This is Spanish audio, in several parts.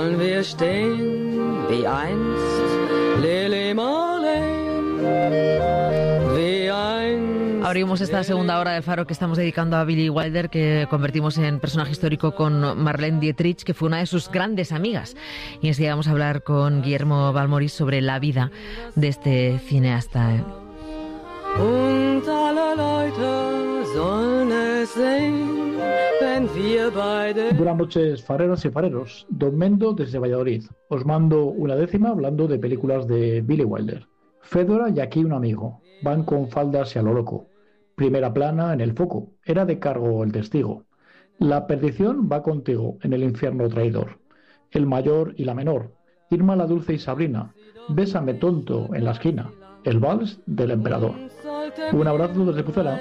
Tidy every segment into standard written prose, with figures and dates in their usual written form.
Wir stehen wie einst Lili Marlene, wie einst. Abrimos esta segunda hora del Faro que estamos dedicando a Billy Wilder, que convertimos en personaje histórico con Marlene Dietrich, que fue una de sus grandes amigas. Y enseguida vamos a hablar con Guillermo Balmorís sobre la vida de este cineasta. Und alle Leute sollen es sehen, wenn wir beide... Buenas noches, fareras y fareros. Don Mendo desde Valladolid. Os mando una décima hablando de películas de Billy Wilder. Fedora y aquí un amigo. Van con faldas y a lo loco. Primera plana en el foco. Era de cargo el testigo. La perdición va contigo en el infierno traidor. El mayor y la menor. Irma la dulce y Sabrina. Bésame tonto en la esquina. El vals del emperador. Un abrazo desde Pucela.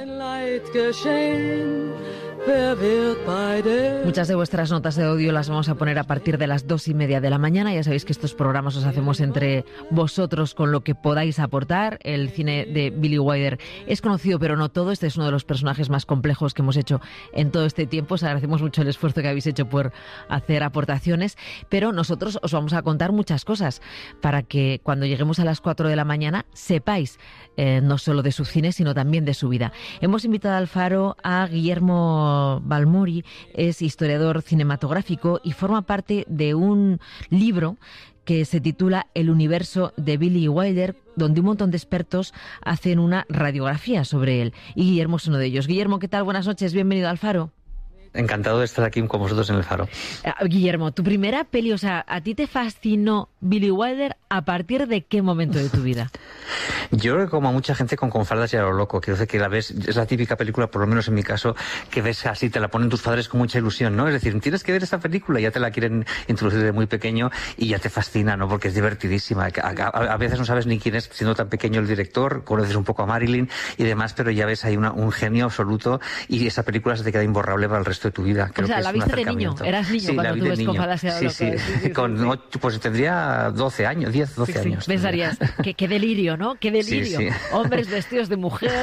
Muchas de vuestras notas de audio las vamos a poner a partir de las 2:30 de la mañana. Ya sabéis que estos programas los hacemos entre vosotros con lo que podáis aportar. El cine de Billy Wilder es conocido, pero no todo. Este es uno de los personajes más complejos que hemos hecho en todo este tiempo. Os agradecemos mucho el esfuerzo que habéis hecho por hacer aportaciones, pero nosotros os vamos a contar muchas cosas para que cuando lleguemos a las 4 de la mañana sepáis no solo de su cine, sino también de su vida. Hemos invitado al Faro a Guillermo Balmorís, es historiador cinematográfico y forma parte de un libro que se titula El universo de Billy Wilder, donde un montón de expertos hacen una radiografía sobre él. Y Guillermo es uno de ellos. Guillermo, ¿qué tal? Buenas noches, bienvenido al Faro. Encantado de estar aquí con vosotros en el Faro. Guillermo, tu primera peli, o sea, ¿a ti te fascinó Billy Wilder a partir de qué momento de tu vida? Yo creo que como a mucha gente con faldas y a lo loco, quiero decir que la ves, es la típica película, por lo menos en mi caso, que ves así, te la ponen tus padres con mucha ilusión, ¿no? Es decir, tienes que ver esta película y ya te la quieren introducir desde muy pequeño y ya te fascina, ¿no? Porque es divertidísima. A veces no sabes ni quién es, siendo tan pequeño el director, conoces un poco a Marilyn y demás, pero ya ves ahí un genio absoluto y esa película se te queda imborrable para el resto de tu vida. Creo o sea, que la es viste un de niño, eras niño sí, cuando tú ves con faldas y a lo loco. Sí. Con 8, pues tendría 12 años, 10, 12 años. Pensarías, qué delirio, ¿no? Qué delirio. Sí. Hombres vestidos de mujer.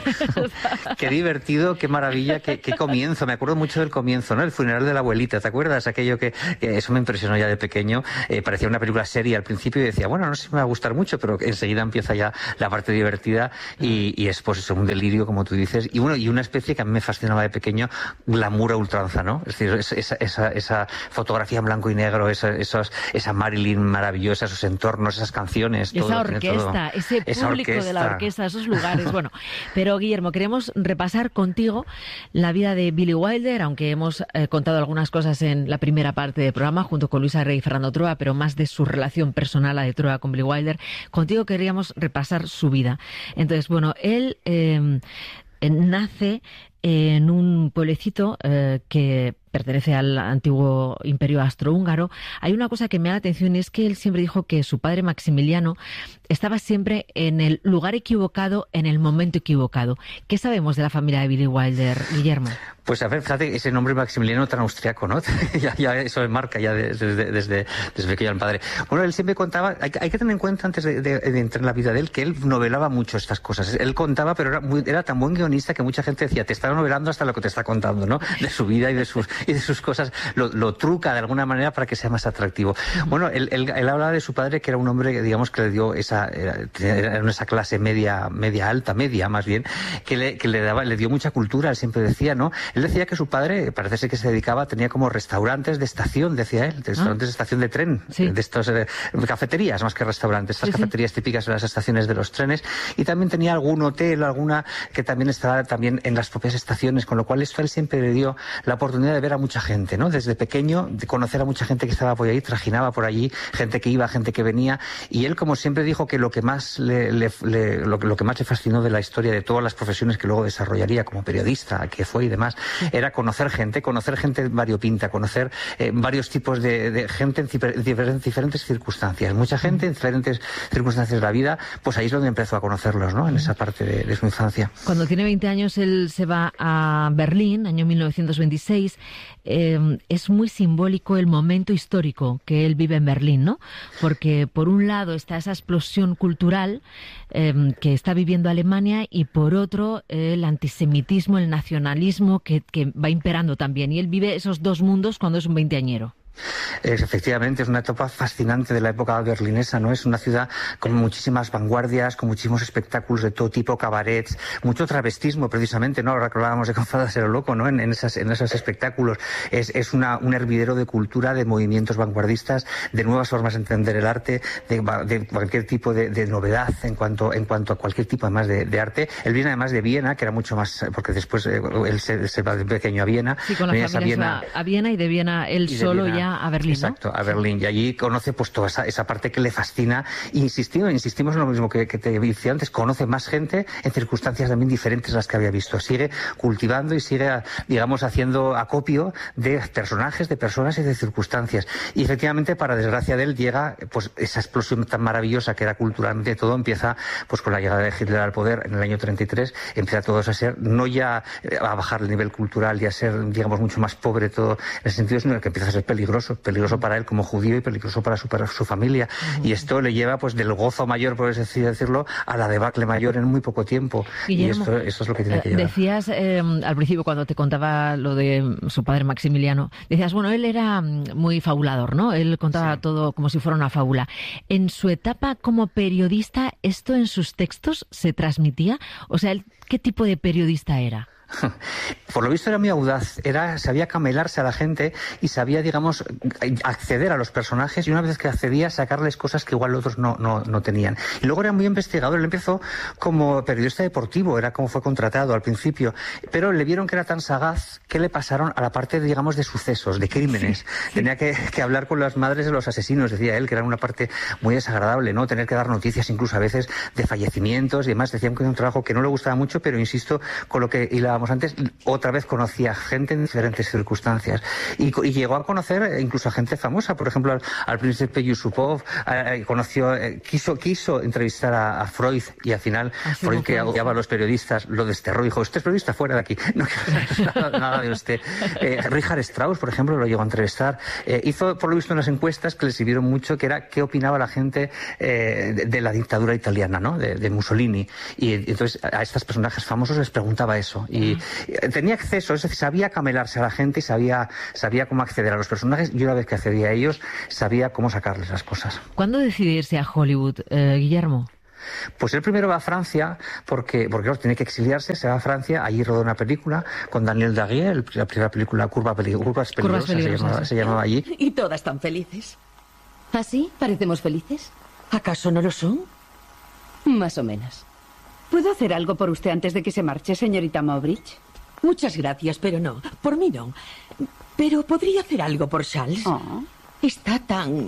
Qué divertido, qué maravilla, qué comienzo. Me acuerdo mucho del comienzo, ¿no? El funeral de la abuelita, ¿te acuerdas? Aquello que eso me impresionó ya de pequeño. Parecía una película seria al principio y decía, bueno, no sé si me va a gustar mucho, pero enseguida empieza ya la parte divertida y es pues un delirio, como tú dices. Y bueno, y una especie que a mí me fascinaba de pequeño, glamour a ultranza, ¿no? Es decir, esa fotografía en blanco y negro, esa Marilyn maravillosa, esos entornos, esas canciones. Esa todo, orquesta, ese público de la orquesta, esos lugares. Bueno, pero Guillermo, queremos repasar contigo la vida de Billy Wilder, aunque hemos contado algunas cosas en la primera parte del programa junto con Luisa Rey y Fernando Trueba, pero más de su relación personal, la de Trueba con Billy Wilder. Contigo queríamos repasar su vida. Entonces, bueno, él nace en un pueblecito que pertenece al antiguo imperio austrohúngaro. Hay una cosa que me da la atención y es que él siempre dijo que su padre Maximiliano estaba siempre en el lugar equivocado, en el momento equivocado. ¿Qué sabemos de la familia de Billy Wilder, Guillermo? Pues a ver, fíjate, ese nombre Maximiliano tan austriaco, ¿no? ya eso me marca ya desde pequeño al padre. Bueno, él siempre contaba, hay que tener en cuenta antes de entrar en la vida de él, que él novelaba mucho estas cosas. Él contaba, pero era tan buen guionista que mucha gente decía, te está novelando hasta lo que te está contando, ¿no? De su vida y de sus cosas, lo truca de alguna manera para que sea más atractivo. Bueno, él hablaba de su padre, que era un hombre, digamos, que le dio esa clase media alta, más bien, que le dio mucha cultura, él siempre decía, ¿no? Él decía que su padre, parece ser que se dedicaba, tenía como restaurantes de estación, decía él, restaurantes de estación de tren, sí. De estos cafeterías más que restaurantes, estas cafeterías típicas de las estaciones de los trenes, y también tenía algún hotel, alguna que también estaba también en las propias estaciones, con lo cual esto él siempre le dio la oportunidad de ver a mucha gente, ¿no? Desde pequeño, de conocer a mucha gente que estaba por ahí, trajinaba por allí, gente que iba, gente que venía, y él, como siempre dijo, que lo que más le fascinó de la historia de todas las profesiones que luego desarrollaría como periodista, que fue y demás, era conocer gente variopinta, conocer varios tipos de gente en diferentes circunstancias. Mucha gente en diferentes circunstancias de la vida, pues ahí es donde empezó a conocerlos, ¿no? En esa parte de su infancia. Cuando tiene 20 años, él se va a Berlín, año 1926. Es muy simbólico el momento histórico que él vive en Berlín, ¿no? Porque por un lado está esa explosión cultural que está viviendo Alemania y por otro el antisemitismo, el nacionalismo que va imperando también. Y él vive esos dos mundos cuando es un veinteañero. Efectivamente, es una etapa fascinante de la época berlinesa, ¿no? Es una ciudad con muchísimas vanguardias, con muchísimos espectáculos de todo tipo, cabarets, mucho travestismo precisamente, ¿no? Ahora que hablábamos de Con faldas a lo loco, ¿no? En esos espectáculos. Es un hervidero de cultura, de movimientos vanguardistas, de nuevas formas de entender el arte, de cualquier tipo de novedad en cuanto a cualquier tipo además de arte. Él viene además de Viena, que era mucho más, porque después él se va de pequeño a Viena. Sí, con la familia se va a Viena y de Viena él solo ya a Berlín, ¿no? Exacto, a Berlín. Y allí conoce pues toda esa parte que le fascina. Y insistimos en lo mismo que te decía antes, conoce más gente en circunstancias también diferentes a las que había visto. Sigue cultivando y sigue, digamos, haciendo acopio de personajes, de personas y de circunstancias. Y efectivamente, para desgracia de él, llega pues esa explosión tan maravillosa que era culturalmente todo, empieza pues con la llegada de Hitler al poder en el año 33, empieza todo a ser, no ya a bajar el nivel cultural y a ser, digamos, mucho más pobre todo en ese sentido, sino que empieza a ser peligroso para él como judío y peligroso para su familia. Y esto le lleva pues del gozo mayor, por así decirlo, a la debacle mayor en muy poco tiempo. Guillermo, y esto es lo que tiene que llevar. Decías al principio, cuando te contaba lo de su padre Maximiliano, decías, bueno, él era muy fabulador, ¿no? Él contaba todo como si fuera una fábula. En su etapa como periodista, ¿esto en sus textos se transmitía? O sea, ¿qué tipo de periodista era? Por lo visto era muy audaz, sabía camelarse a la gente y sabía, digamos, acceder a los personajes, y una vez que accedía, sacarles cosas que igual otros no tenían. Y luego era muy investigador. Él empezó como periodista deportivo, era como fue contratado al principio, pero le vieron que era tan sagaz que le pasaron a la parte, digamos, de sucesos, de crímenes. Sí. Tenía que hablar con las madres de los asesinos, decía él, que era una parte muy desagradable, ¿no? Tener que dar noticias incluso a veces de fallecimientos y demás. Decían que era un trabajo que no le gustaba mucho, pero insisto, con lo que antes, otra vez conocía gente en diferentes circunstancias y llegó a conocer incluso a gente famosa, por ejemplo al príncipe Yusupov, quiso entrevistar a Freud, y al final Freud, que odiaba a los periodistas, lo desterró, dijo: usted es periodista, fuera de aquí, no quiero saber nada de usted. Richard Strauss, por ejemplo, lo llegó a entrevistar, hizo por lo visto unas encuestas que le sirvieron mucho, que era qué opinaba la gente de la dictadura italiana, ¿no? de Mussolini, y entonces a estos personajes famosos les preguntaba eso, y tenía acceso, es decir, sabía camelarse a la gente y sabía cómo acceder a los personajes, y una vez que accedía a ellos, sabía cómo sacarles las cosas. ¿Cuándo decide irse a Hollywood, Guillermo? Pues él primero va a Francia, porque claro, tiene que exiliarse, se va a Francia, allí rodó una película con Daniel Daguerre, la primera película, Curvas Peligrosas, se llamaba allí. Y todas tan felices. ¿Así? ¿Parecemos felices? ¿Acaso no lo son? Más o menos. ¿Puedo hacer algo por usted antes de que se marche, señorita Mowbridge? Muchas gracias, pero no. Por mí no. Pero ¿podría hacer algo por Charles? Oh. Está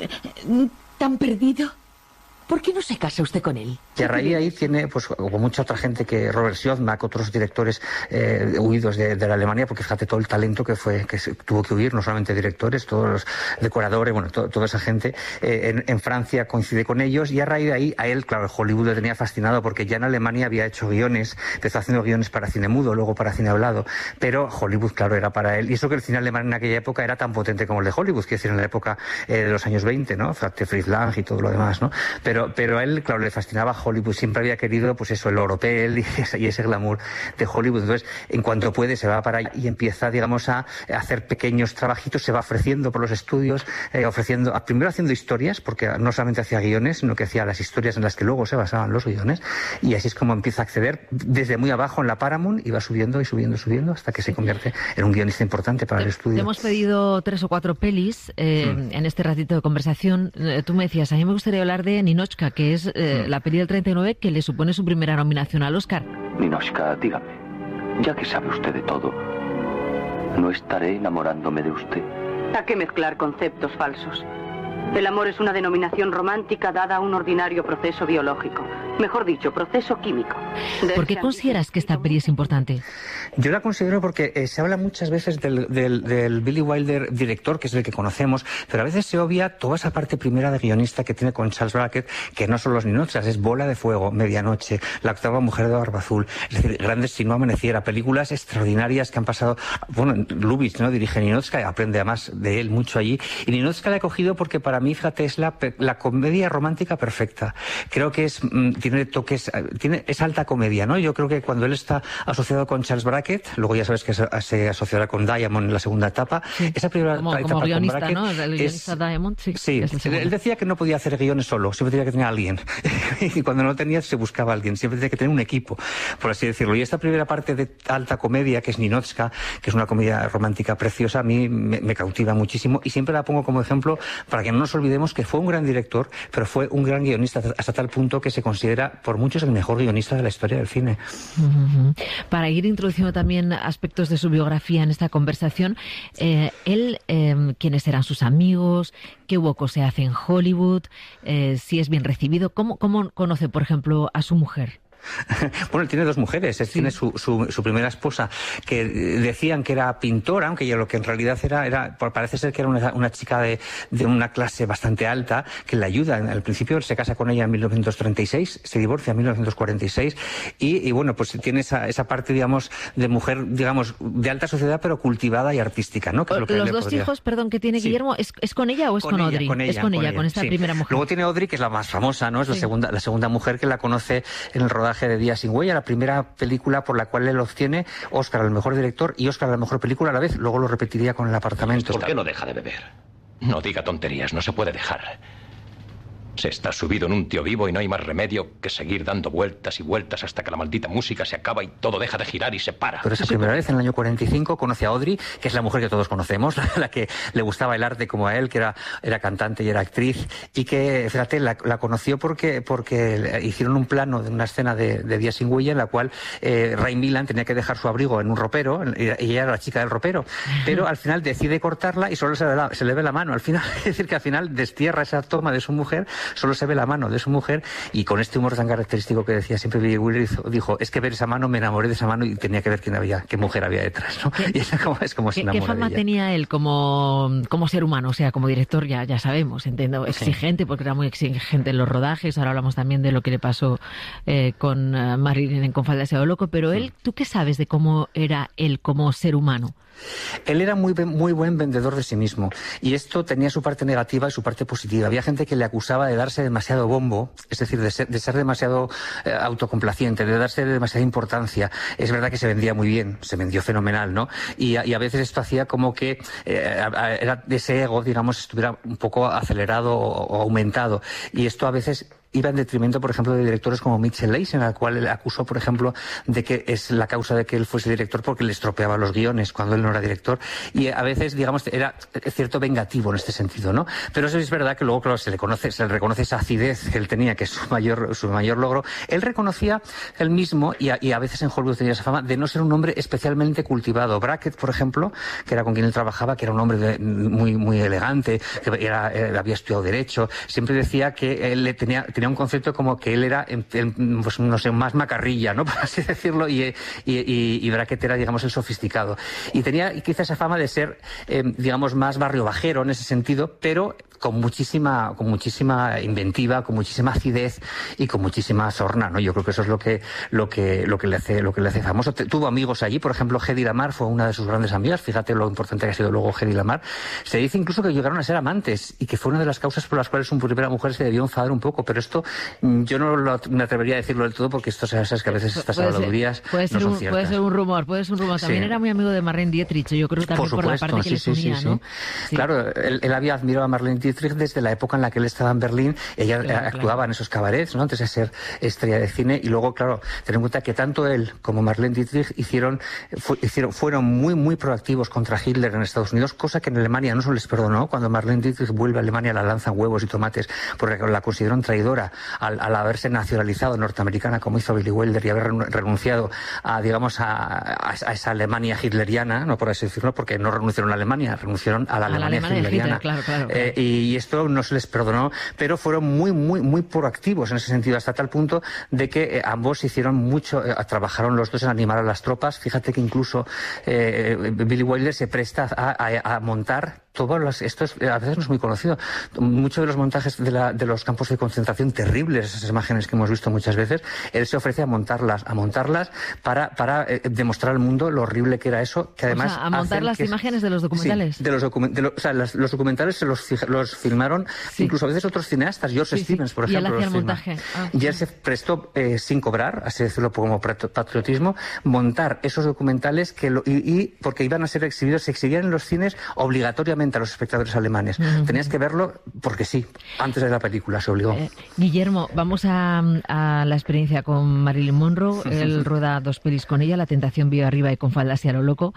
tan perdido. ¿Por qué no se casa usted con él? Y a raíz de ahí tiene, pues, como mucha otra gente, que Robert Siodmak, otros directores huidos de la Alemania, porque fíjate todo el talento que tuvo que huir, no solamente directores, todos los decoradores, bueno, toda esa gente, en Francia coincide con ellos, y a raíz de ahí, a él, claro, Hollywood le tenía fascinado, porque ya en Alemania había hecho guiones, empezó haciendo guiones para cine mudo, luego para cine hablado, pero Hollywood, claro, era para él, y eso que el cine alemán en aquella época era tan potente como el de Hollywood, quiero decir, en la época de los años 20, ¿no? Fritz Lang y todo lo demás, ¿no? Pero a él, claro, le fascinaba Hollywood, siempre había querido, pues eso, el oropel y ese glamour de Hollywood. Entonces, en cuanto puede, se va para allá y empieza, digamos, a hacer pequeños trabajitos, se va ofreciendo por los estudios, primero haciendo historias, porque no solamente hacía guiones, sino que hacía las historias en las que luego se basaban los guiones, y así es como empieza a acceder desde muy abajo en la Paramount, y va subiendo y subiendo, hasta que se convierte en un guionista importante para el estudio. Te hemos pedido 3 o 4 pelis en este ratito de conversación. Tú me decías, a mí me gustaría hablar de Ninotchka, que es la peli del 39 que le supone su primera nominación al Oscar. Ninotchka, dígame, ya que sabe usted de todo, ¿no estaré enamorándome de usted? ¿A qué mezclar conceptos falsos? El amor es una denominación romántica dada a un ordinario proceso biológico. Mejor dicho, proceso químico. ¿Por qué consideras que esta peli es importante? Yo la considero porque se habla muchas veces del Billy Wilder director, que es el que conocemos, pero a veces se obvia toda esa parte primera de guionista que tiene con Charles Brackett, que no son los Ninotchkas, es Bola de Fuego, Medianoche, La octava mujer de Barba Azul, es decir, Grandes si no amaneciera, películas extraordinarias que han pasado. Bueno, Lubitsch, ¿no?, dirige Ninotchka, aprende además de él mucho allí, y Ninotchka la he cogido porque para mí, fíjate, es la comedia romántica perfecta. Creo que tiene tiene toques, es alta comedia, ¿no? Yo creo que cuando él está asociado con Charles Brackett, luego ya sabes que se asociará con Diamond en la segunda etapa, esa primera etapa como guionista, con Brackett, ¿no? El guionista Diamond, sí, él decía que no podía hacer guiones solo, siempre tenía que tener a alguien. Y cuando no tenía, se buscaba a alguien, siempre tenía que tener un equipo, por así decirlo. Y esta primera parte de alta comedia, que es Ninotchka, que es una comedia romántica preciosa, a mí me cautiva muchísimo, y siempre la pongo como ejemplo para que no nos olvidemos que fue un gran director, pero fue un gran guionista, hasta tal punto que se considera por muchos el mejor guionista de la historia del cine. Para ir introduciendo también aspectos de su biografía en esta conversación, él, ¿quiénes eran sus amigos? ¿Qué hueco se hace en Hollywood? Si es bien recibido. ¿Cómo conoce, por ejemplo, a su mujer? Bueno, él tiene dos mujeres. Él tiene su primera esposa, que decían que era pintora, aunque lo que en realidad era parece ser que era una chica de una clase bastante alta, que le ayuda. Al principio él se casa con ella en 1936, se divorcia en 1946, y bueno, pues tiene esa parte, digamos, de mujer, digamos, de alta sociedad, pero cultivada y artística, ¿no? Que es lo que los dos hijos, perdón, que tiene Guillermo, ¿es con ella o es con Audrey? Con esta primera mujer. Luego tiene Audrey, que es la más famosa, ¿no? Es la segunda mujer que la conoce en el rodaje de Días sin huella, la primera película por la cual él obtiene Oscar al mejor director y Oscar a la mejor película a la vez. Luego lo repetiría con El apartamento. ¿Por qué no deja de beber? No diga tonterías, no se puede dejar. Se está subido en un tío vivo y no hay más remedio que seguir dando vueltas y vueltas hasta que la maldita música se acaba y todo deja de girar y se para. Pero esa primera vez, en el año 45, conoce a Audrey, que es la mujer que todos conocemos, la que le gustaba el arte como a él, que era cantante y era actriz, y que, fíjate, la conoció porque hicieron un plano de una escena de Días sin huella en la cual Ray Milland tenía que dejar su abrigo en un ropero, y ella era la chica del ropero, pero al final decide cortarla y solo se le ve la mano al final. Es decir, que al final destierra esa toma de su mujer, solo se ve la mano de su mujer, y con este humor tan característico que decía siempre Billy Wilder, dijo, es que ver esa mano, me enamoré de esa mano y tenía que ver qué mujer había detrás, ¿no? Y es como se enamora. ¿Qué fama tenía él como ser humano? O sea, como director ya sabemos, entiendo, exigente, porque era muy exigente en los rodajes. Ahora hablamos también de lo que le pasó con Marilyn en Con falda de loco, pero él, ¿tú qué sabes de cómo era él como ser humano? Él era muy buen vendedor de sí mismo, y esto tenía su parte negativa y su parte positiva. Había gente que le acusaba de darse demasiado bombo, es decir, de ser demasiado autocomplaciente, de darse demasiada importancia. Es verdad que se vendía muy bien, se vendió fenomenal, ¿no? Y a veces esto hacía como que era de ese ego, digamos, estuviera un poco acelerado o aumentado, y esto a veces iba en detrimento, por ejemplo, de directores como Mitchell Leisen, al cual él acusó, por ejemplo, de que es la causa de que él fuese director porque le estropeaba los guiones cuando él no era director, y a veces, digamos, era cierto vengativo en este sentido, ¿no? Pero eso es verdad que luego, claro, se le reconoce esa acidez que él tenía, que es su mayor logro. Él reconocía él mismo, y a veces en Hollywood tenía esa fama, de no ser un hombre especialmente cultivado. Brackett, por ejemplo, que era con quien él trabajaba, que era un hombre muy elegante, que había estudiado Derecho, siempre decía que él tenía un concepto como que él era, pues no sé, más macarrilla, ¿no? Por así decirlo, y Brackett era, digamos, el sofisticado. Y tenía quizá esa fama de ser, digamos, más barrio bajero en ese sentido, pero con muchísima inventiva, con muchísima acidez y con muchísima sorna, ¿no? Yo creo que eso es lo que le hace famoso. Tuvo amigos allí, por ejemplo, Hedy Lamarr fue una de sus grandes amigas. Fíjate lo importante que ha sido luego Hedy Lamarr. Se dice incluso que llegaron a ser amantes y que fue una de las causas por las cuales su primera mujer se debió enfadar un poco, pero esto yo no me atrevería a decirlo del todo, porque esto sabes que a veces estas habladurías no son ciertas. Puede ser un rumor. También era muy amigo de Marlene Dietrich, yo creo que también por la parte que les unía, ¿no? Sí. Claro, él había admirado a Marlene Dietrich desde la época en la que él estaba en Berlín. Ella actuaba en esos cabarets, ¿no? Antes de ser estrella de cine, y luego, claro, ten en cuenta que tanto él como Marlene Dietrich fueron muy proactivos contra Hitler en Estados Unidos, cosa que en Alemania no se les perdonó. Cuando Marlene Dietrich vuelve a Alemania la lanzan huevos y tomates porque la consideraron traidora al haberse nacionalizado norteamericana, como hizo Billy Wilder, y haber renunciado a esa Alemania hitleriana, no por así decirlo, porque no renunciaron a Alemania, renunciaron a la Alemania hitleriana. Claro. Y esto no se les perdonó, pero fueron muy proactivos en ese sentido, hasta tal punto de que ambos hicieron mucho, trabajaron los dos en animar a las tropas. Fíjate que incluso Billy Wilder se presta a montar esto a veces no es muy conocido, muchos de los montajes de los campos de concentración terribles, esas imágenes que hemos visto muchas veces, él se ofrece a montarlas para demostrar al mundo lo horrible que era eso, que además... O sea, a montar las imágenes de los documentales. Sí, los documentales se los filmaron incluso a veces otros cineastas, George Stevens, por ejemplo. Y él hacía el montaje. Y él se prestó, sin cobrar, así decirlo como patriotismo, montar esos documentales porque iban a ser exhibidos, se exhibían en los cines obligatoriamente a los espectadores alemanes. Tenías que verlo porque sí, antes de la película se obligó. Guillermo, vamos a la experiencia con Marilyn Monroe. Él rueda 2 pelis con ella, La tentación vive arriba y Con faldas y a lo loco.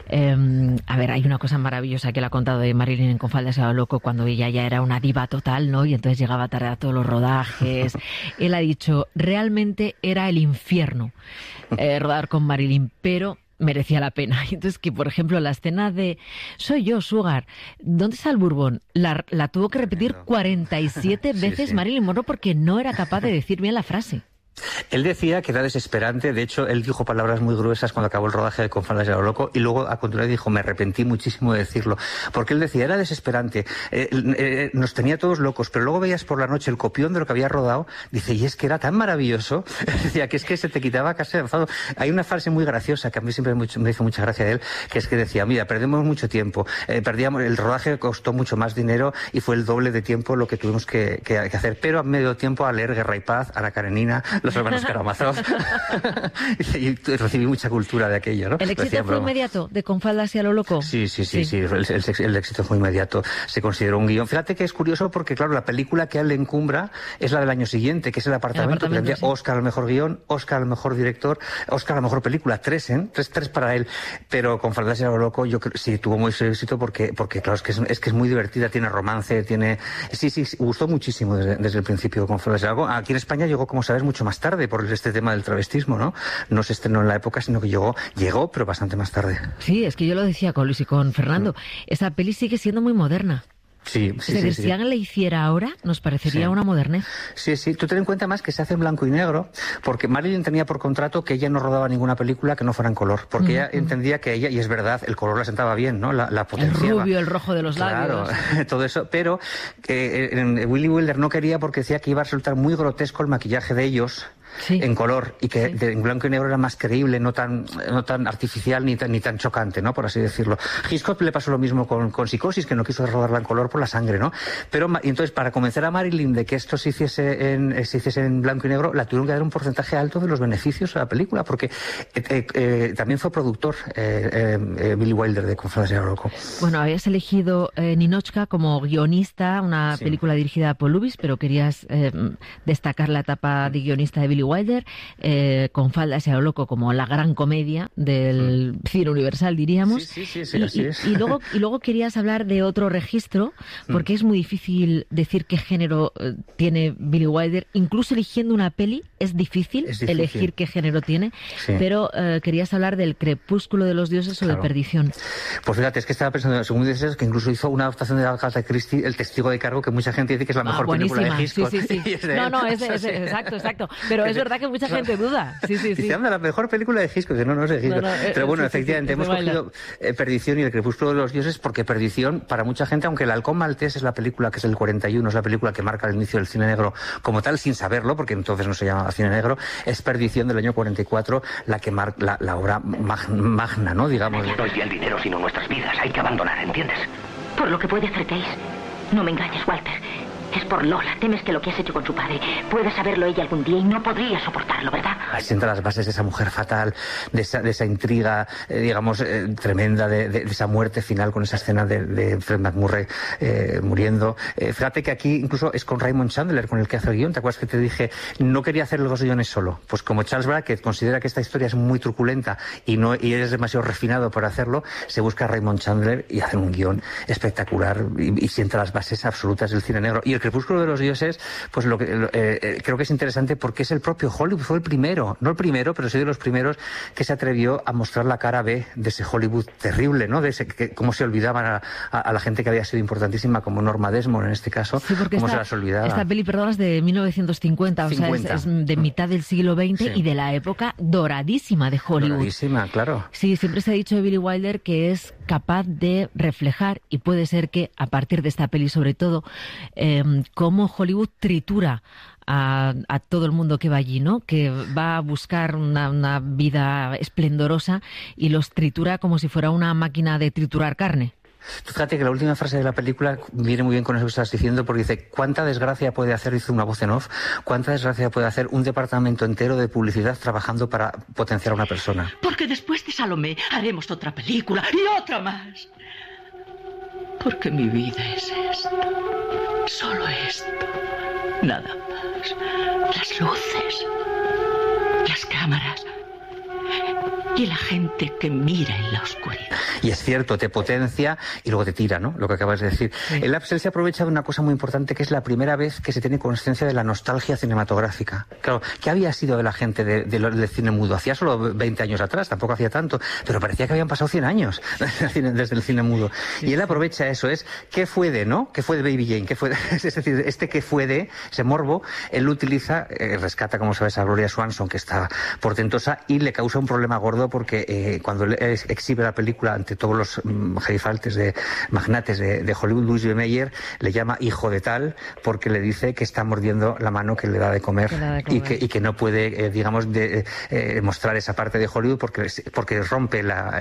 A ver, hay una cosa maravillosa que él ha contado de Marilyn en Con faldas y a lo loco, cuando ella ya era una diva total, ¿no? Y entonces llegaba tarde a todos los rodajes. Él ha dicho, realmente era el infierno rodar con Marilyn, pero merecía la pena. Entonces, que por ejemplo la escena de Soy yo, Sugar, ¿dónde está el Bourbon? La tuvo que repetir 47 veces Marilyn Monroe porque no era capaz de decir bien la frase. Él decía que era desesperante, de hecho él dijo palabras muy gruesas cuando acabó el rodaje de Con faldas y a lo loco, y luego a continuación dijo, me arrepentí muchísimo de decirlo, porque él decía, era desesperante, nos tenía todos locos, pero luego veías por la noche el copión de lo que había rodado, dice, y es que era tan maravilloso, decía que es que se te quitaba casi enfado. Hay una frase muy graciosa que a mí siempre me hizo mucha gracia de él, que es que decía, mira, perdemos mucho tiempo, el rodaje costó mucho más dinero y fue el doble de tiempo lo que tuvimos que hacer, pero a medio tiempo a leer Guerra y Paz, Ana Karenina, los hermanos Karamazov, y recibí mucha cultura de aquello, ¿no? ¿El éxito fue inmediato de Con faldas y a lo loco? Sí, el éxito fue inmediato, se consideró un guión. Fíjate que es curioso porque, claro, la película que a él le encumbra es la del año siguiente, que es El apartamento, que tendría Oscar al mejor guión, Oscar al mejor director, Oscar a la mejor película, tres para él, pero Con faldas y a lo loco yo creo sí tuvo mucho éxito porque claro, es que es muy divertida, tiene romance, gustó muchísimo desde el principio Con faldas y a lo loco. Aquí en España llegó, como sabes, mucho más tarde por este tema del travestismo, ¿no? No se estrenó en la época, sino que llegó, pero bastante más tarde. Sí, es que yo lo decía con Luis y con Fernando. Esa peli sigue siendo muy moderna. Sí. Si alguien le hiciera ahora, nos parecería una modernez. Sí. Tú ten en cuenta más que se hace en blanco y negro, porque Marilyn tenía por contrato que ella no rodaba ninguna película que no fuera en color, porque ella entendía que ella, y es verdad, el color la sentaba bien, ¿no? La potenciaba. El rubio, el rojo de los labios. Claro, todo eso, pero Willy Wilder no quería porque decía que iba a resultar muy grotesco el maquillaje de ellos. Sí. En color, y que en blanco y negro era más creíble, no tan artificial ni tan chocante, ¿no? Por así decirlo. Hitchcock le pasó lo mismo con Psicosis, que no quiso rodarla en color por la sangre, ¿no? Pero entonces, para convencer a Marilyn de que esto se hiciese en blanco y negro, la tuvieron que dar un porcentaje alto de los beneficios a la película, porque también fue productor Billy Wilder de Con faldas y a lo loco. Bueno, habías elegido Ninotchka como guionista, una película dirigida por Lubitsch, pero querías destacar la etapa de guionista de Billy Wilder, Con faldas y a lo loco como la gran comedia del cine universal, diríamos. Sí, así es. Y luego querías hablar de otro registro, porque es muy difícil decir qué género tiene Billy Wilder. Incluso eligiendo una peli es difícil elegir qué género tiene, pero querías hablar del Crepúsculo de los dioses o de Perdición. Pues fíjate, es que estaba pensando, según dices, que incluso hizo una adaptación de Agatha Christie, El testigo de cargo, que mucha gente dice que es la mejor película de Hitchcock. Sí. Exacto. Pero es verdad que mucha gente duda. Sí. Dice, anda, la mejor película de Hitchcock. No es de Hitchcock. Pero bueno, efectivamente, hemos cogido Perdición y El crepúsculo de los dioses porque Perdición, para mucha gente, aunque El halcón maltés es la película que es del 41, es la película que marca el inicio del cine negro como tal, sin saberlo, porque entonces no se llamaba cine negro, es Perdición del año 44 la que marca la obra magna, ¿no? Digamos. No es ya el dinero, sino nuestras vidas. Hay que abandonar, ¿entiendes? Por lo que puede hacer Case. No me engañes, Walter. Es por Lola. Temes que lo que has hecho con su padre pueda saberlo ella algún día y no podría soportarlo, ¿verdad? Ahí sienta las bases de esa mujer fatal, de esa intriga, tremenda, de esa muerte final con esa escena de Fred McMurray muriendo. Fíjate que aquí incluso es con Raymond Chandler con el que hace el guión. ¿Te acuerdas que te dije? No quería hacer los guiones solo. Pues como Charles Brackett considera que esta historia es muy truculenta y eres demasiado refinado para hacerlo, se busca a Raymond Chandler y hace un guión espectacular y sienta las bases absolutas del cine negro. Y el Crepúsculo de los dioses, pues creo que es interesante porque es el propio Hollywood, fue el primero, no el primero, pero sí de los primeros que se atrevió a mostrar la cara B de ese Hollywood terrible, ¿no? De ese cómo se olvidaban a la gente que había sido importantísima, como Norma Desmond en este caso, cómo se las olvidaba. Esta peli, perdón, es de 1950, o sea, es de mitad del siglo XX y de la época doradísima de Hollywood. Doradísima, claro. Sí, siempre se ha dicho de Billy Wilder que es capaz de reflejar, y puede ser que a partir de esta peli sobre todo, cómo Hollywood tritura a todo el mundo que va allí, ¿no? Que va a buscar una vida esplendorosa y los tritura como si fuera una máquina de triturar carne. Fíjate que la última frase de la película viene muy bien con eso que estás diciendo, porque dice: ¿cuánta desgracia puede hacer, dice una voz en off, cuánta desgracia puede hacer un departamento entero de publicidad trabajando para potenciar a una persona? Porque después de Salomé haremos otra película y otra más. Porque mi vida es esto. Solo esto. Nada más. Las luces. Las cámaras. Y la gente que mira en la oscuridad. Y es cierto, te potencia y luego te tira, ¿no? Lo que acabas de decir. Sí. El Upsell se aprovecha de una cosa muy importante, que es la primera vez que se tiene consciencia de la nostalgia cinematográfica. Claro, ¿qué había sido de la gente del cine mudo? Hacía solo 20 años atrás, tampoco hacía tanto, pero parecía que habían pasado 100 años desde el cine mudo. Sí, y él aprovecha eso, es ¿qué fue de, no? ¿Qué fue de Baby Jane? ¿Qué fue de? Es decir, ¿qué fue de? Ese morbo, él lo utiliza, rescata, como sabes, a Gloria Swanson, que está portentosa, y le causa un problema gordo porque cuando él exhibe la película ante todos los gerifaltes de magnates de Hollywood, Louis B. Mayer le llama hijo de tal porque le dice que está mordiendo la mano que le da de comer, y que no puede, digamos, mostrar esa parte de Hollywood porque rompe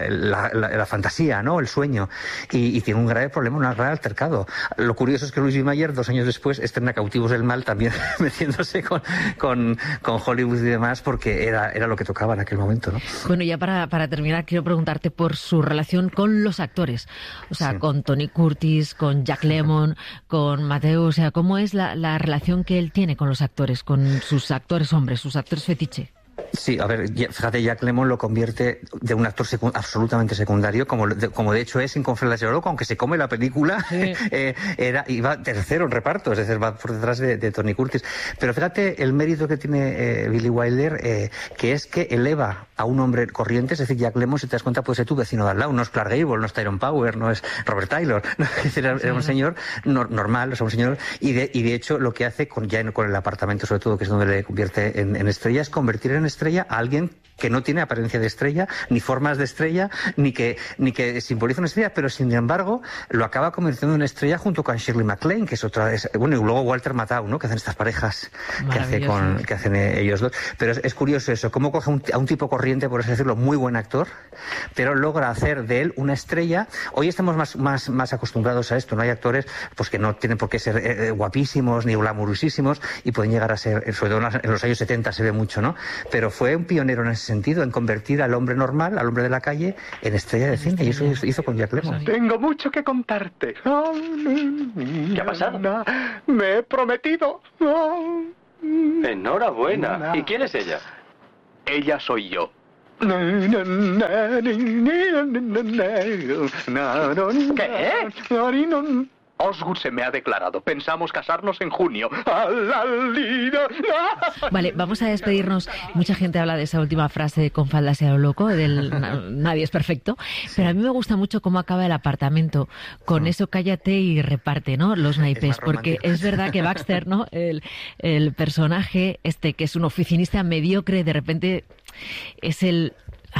la fantasía, ¿no? El sueño, y tiene un grave problema, un grave altercado. Lo curioso es que Louis B. Mayer 2 años después estrena Cautivos del Mal, también metiéndose con Hollywood y demás, porque era lo que tocaba en aquel momento, ¿no? Bueno, ya para terminar, quiero preguntarte por su relación con los actores, o sea, sí, con Tony Curtis, con Jack Lemmon, con Mateo, o sea, ¿cómo es la relación que él tiene con los actores, con sus actores hombres, sus actores fetiche? Sí, a ver, fíjate, Jack Lemmon lo convierte de un actor absolutamente secundario, como de hecho es en Confelas de Oro, aunque se come la película, sí. Iba tercero en reparto, es decir, va por detrás de Tony Curtis. Pero fíjate el mérito que tiene Billy Wilder, que es que eleva a un hombre corriente, es decir, Jack Lemmon, si te das cuenta, puede ser tu vecino de al lado, no es Clark Gable, no es Tyrone Power, no es Robert Taylor, ¿no? Es decir, era un señor normal, o sea, un señor, y de hecho lo que hace con el apartamento, sobre todo, que es donde le convierte en estrella, es convertir en estrella a alguien que no tiene apariencia de estrella, ni formas de estrella, ni que simboliza una estrella, pero sin embargo lo acaba convirtiendo en estrella junto con Shirley MacLaine, que es otra, bueno, y luego Walter Matthau, ¿no? Que hacen estas parejas que hacen ellos dos. Pero es curioso eso, cómo coge a un tipo corriente, por así decirlo, muy buen actor, pero logra hacer de él una estrella. Hoy estamos más acostumbrados a esto, ¿no? Hay actores pues que no tienen por qué ser guapísimos ni glamurosísimos y pueden llegar a ser, sobre todo en los años 70 se ve mucho, ¿no? Pero fue un pionero en ese sentido, en convertir al hombre normal, al hombre de la calle, en estrella de cine, y eso hizo con Jack Lemmon. Tengo mucho que contarte. ¿Qué ha pasado? Me he prometido. Enhorabuena. ¿Y quién es ella? Ella soy yo. ¿Qué? Osgood se me ha declarado. Pensamos casarnos en junio. Vale, vamos a despedirnos. Mucha gente habla de esa última frase con faldas y a lo loco, nadie es perfecto, pero a mí me gusta mucho cómo acaba el apartamento, con eso cállate y reparte, ¿no? Los naipes, porque es verdad que Baxter, ¿no? El personaje que es un oficinista mediocre, de repente es el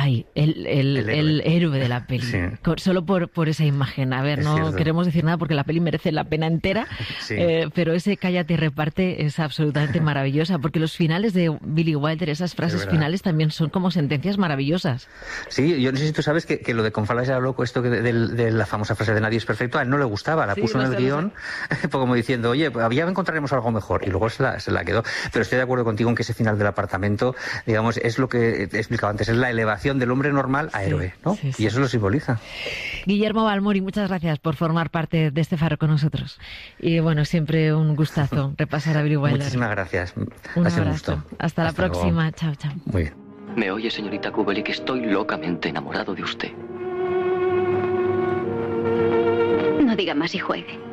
héroe de la peli, sí. Solo por esa imagen. A ver, no queremos decir nada porque la peli merece la pena entera, sí. Pero ese cállate y reparte es absolutamente maravillosa, porque los finales de Billy Wilder, esas frases finales también son como sentencias maravillosas. Sí, yo no sé si tú sabes que lo de con faldas y a lo loco, esto de la famosa frase de nadie es perfecto, a él no le gustaba, la puso en el guión como diciendo, oye, ya encontraremos algo mejor, y luego se la quedó. Pero estoy de acuerdo contigo en que ese final del apartamento, digamos, es lo que te he explicado antes, es la elevación del hombre normal a héroe, ¿no? Sí. Y eso lo simboliza. Guillermo Balmori, muchas gracias por formar parte de este faro con nosotros. Y bueno, siempre un gustazo repasar a Billy Wilder. Muchísimas gracias. Un gusto. Hasta la próxima. Luego. Chao, chao. Muy bien. ¿Me oye, señorita Kubelik? Estoy locamente enamorado de usted. No diga más y juegue.